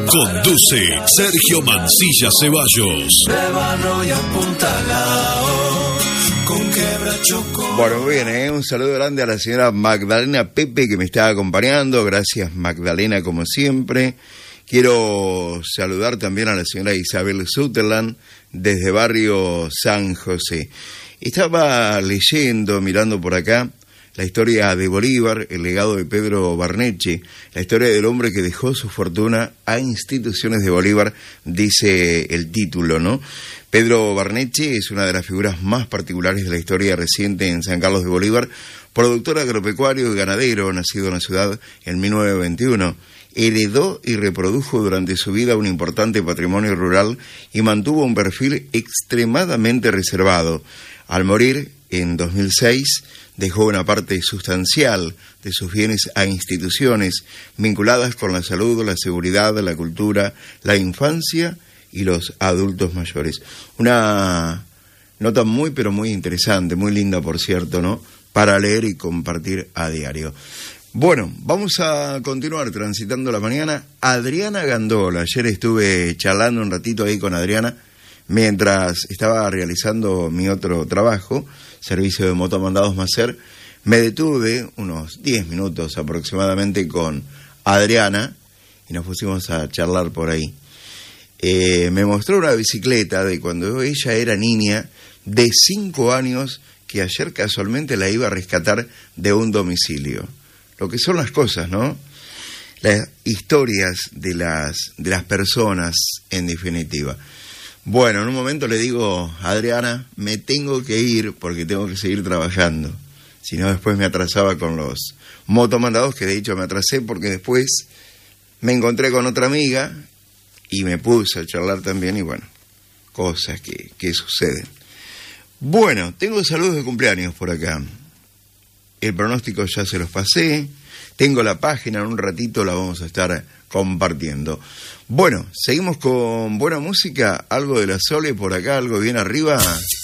Conduce Sergio Mancilla Ceballos. De barro y apuntalao, con quebracho. Bueno, muy bien, un saludo grande a la señora Magdalena Pepe que me está acompañando. Gracias, Magdalena, como siempre. Quiero saludar también a la señora Isabel Sutherland desde barrio San José. Estaba leyendo, mirando por acá, la historia de Bolívar, el legado de Pedro Barnechea, la historia del hombre que dejó su fortuna a instituciones de Bolívar, dice el título, ¿no? Pedro Barnechea es una de las figuras más particulares de la historia reciente en San Carlos de Bolívar, productor agropecuario y ganadero, nacido en la ciudad en 1921. Heredó y reprodujo durante su vida un importante patrimonio rural y mantuvo un perfil extremadamente reservado. Al morir en 2006, dejó una parte sustancial de sus bienes a instituciones vinculadas con la salud, la seguridad, la cultura, la infancia y los adultos mayores. Una nota muy pero muy interesante, muy linda por cierto, ¿no? Para leer y compartir a diario. Bueno, vamos a continuar transitando la mañana. Adriana Gandola, ayer estuve charlando un ratito ahí con Adriana mientras estaba realizando mi otro trabajo, servicio de motomandados Maser. Me detuve unos 10 minutos aproximadamente con Adriana y nos pusimos a charlar por ahí. Me mostró una bicicleta de cuando ella era niña, de 5 años, que ayer casualmente la iba a rescatar de un domicilio. Lo que son las cosas, ¿no? Las historias de las personas, en definitiva. Bueno, en un momento le digo, Adriana, me tengo que ir porque tengo que seguir trabajando. Si no, después me atrasaba con los motomandados, que de hecho me atrasé porque después me encontré con otra amiga y me puse a charlar también y bueno, cosas que suceden. Bueno, tengo saludos de cumpleaños por acá. El pronóstico ya se los pasé. Tengo la página, en un ratito la vamos a estar compartiendo. Bueno, seguimos con buena música, algo de la Sole por acá, algo bien arriba.